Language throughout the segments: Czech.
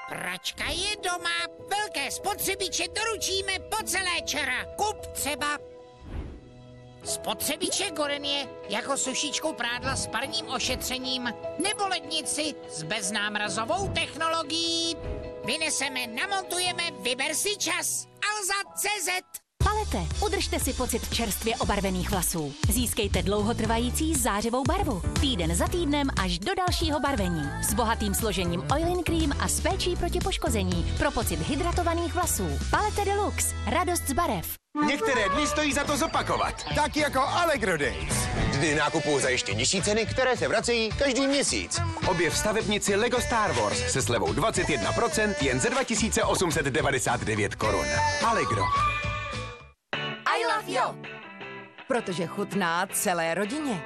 Pračka je doma, velké spotřebiče doručíme po celé ČR. Kup třeba spotřebiče Gorenie jako sušičku prádla s parním ošetřením nebo lednici s beznámrazovou technologií. Vyneseme, namontujeme, vyber si čas. Alza.cz. Palete, udržte si pocit čerstvě obarvených vlasů. Získejte dlouhotrvající zářivou barvu. Týden za týdnem až do dalšího barvení. S bohatým složením Oil-in Cream a s péčí proti poškození pro pocit hydratovaných vlasů. Palete Deluxe. Radost z barev. Některé dny stojí za to zopakovat. Tak jako Allegro Days. Kdy nákupují za ještě nižší ceny, které se vracejí každý měsíc. Objev v stavebnici Lego Star Wars se slevou 21% jen za 2899 korun. Allegro. I love you. Protože chutná celé rodině.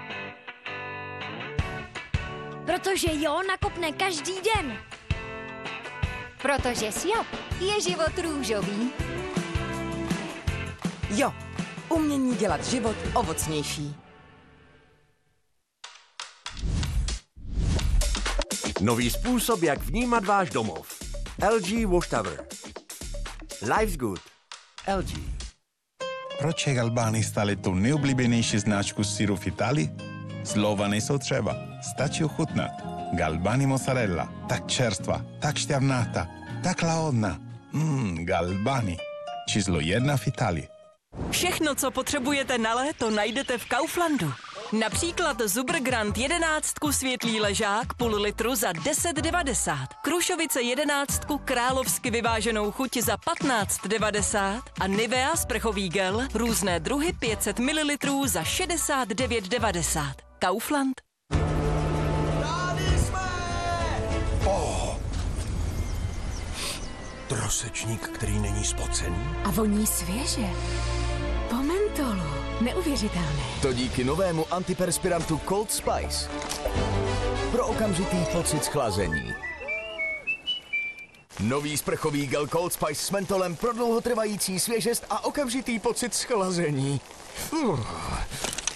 Protože jo nakopne každý den. Protože s Jo je život růžový. Jo, umění dělat život ovocnější. Nový způsob, jak vnímat váš domov. LG Wash Tower. Life's good. LG. Proč je Galbani stále tou nejoblíbenější značku syru v Itálii? Slova nejsou třeba, stačí ochutnat. Galbani mozzarella, tak čerstvá, tak šťavnatá, tak lahodná. Galbani, číslo 1 v Itálii. Všechno, co potřebujete na léto, najdete v Kauflandu. Například Zubergrand 11 světlý ležák půl litru za 10,90. Krušovice 11 královsky vyváženou chuť za 15,90 a Nivea sprchový gel různé druhy 500 ml za 69,90. Kaufland. Trosečník, který není spocený. A voní svěže. Po mentolu. Neuvěřitelné. To díky novému antiperspirantu Cold Spice. Pro okamžitý pocit schlazení. Nový sprchový gel Cold Spice s mentolem pro dlouhotrvající svěžest a okamžitý pocit schlazení.